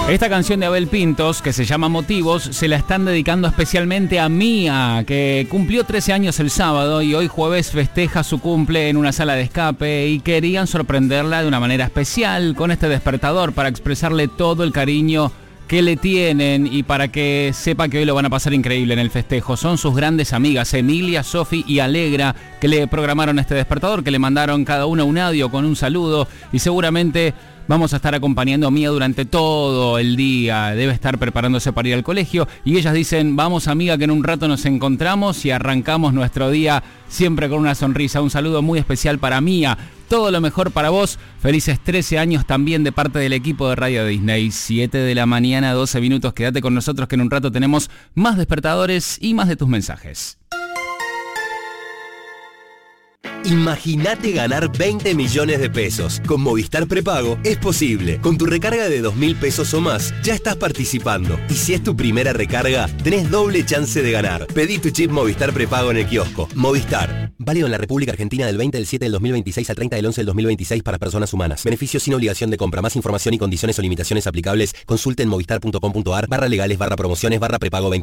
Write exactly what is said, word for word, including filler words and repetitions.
Esta canción de Abel Pintos, que se llama Motivos, se la están dedicando especialmente a Mía, que cumplió trece años el sábado y hoy jueves festeja su cumple en una sala de escape y querían sorprenderla de una manera especial con este despertador para expresarle todo el cariño que le tienen y para que sepa que hoy lo van a pasar increíble en el festejo. Son sus grandes amigas Emilia, Sofi y Alegra que le programaron este despertador, que le mandaron cada una un audio con un saludo y seguramente vamos a estar acompañando a Mía durante todo el día. Debe estar preparándose para ir al colegio y ellas dicen, vamos amiga que en un rato nos encontramos y arrancamos nuestro día siempre con una sonrisa. Un saludo muy especial para Mía. Todo lo mejor para vos. Felices trece años también de parte del equipo de Radio Disney. siete de la mañana, doce minutos. Quédate con nosotros que en un rato tenemos más despertadores y más de tus mensajes. Imagínate ganar veinte millones de pesos. Con Movistar Prepago es posible. Con tu recarga de dos mil pesos o más, ya estás participando. Y si es tu primera recarga, tenés doble chance de ganar. Pedí tu chip Movistar Prepago en el kiosco. Movistar. Válido en la República Argentina del veinte del siete del dos mil veintiséis al treinta del once del dos mil veintiséis para personas humanas. Beneficios sin obligación de compra. Más información y condiciones o limitaciones aplicables. Consulte en movistar punto com punto ar barra legales barra promociones barra prepago veinte.